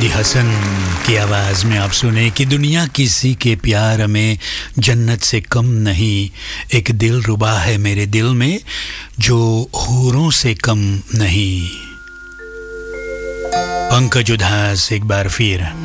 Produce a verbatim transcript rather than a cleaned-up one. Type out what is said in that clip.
मेहदी हसन की आवाज़ में आप सुने कि दुनिया किसी के प्यार में जन्नत से कम नहीं, एक दिल रुबा है मेरे दिल में जो हूरों से कम नहीं। पंकज उधास एक बार फिर